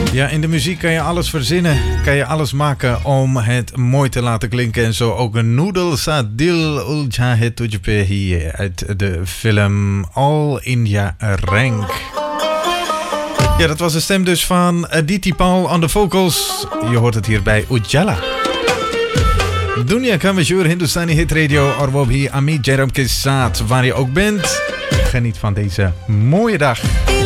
Ja, in de muziek kan je alles verzinnen, kan je alles maken om het mooi te laten klinken. En zo ook een Noodle Sa Dil Ulja Het Tujpe hier uit de film All India Rank. Ja, dat was de stem dus van Aditi Paul aan de vocals. Je hoort het hier bij Ujjala. Dunia ka mashhoor Hindustani Hit Radio और वो भी अमित जयराम के साथ waar je ook bent. Geniet van deze mooie dag.